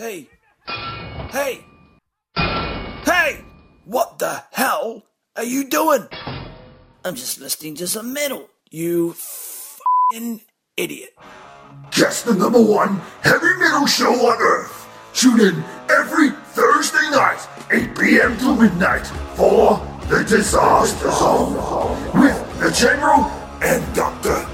Hey! Hey! Hey! What the hell are you doing? I'm just listening to some metal, you f***ing idiot. Just the number one heavy metal show on Earth. Tune in every Thursday night, 8 p.m. to midnight, for The Disaster Zone with the General and Dr.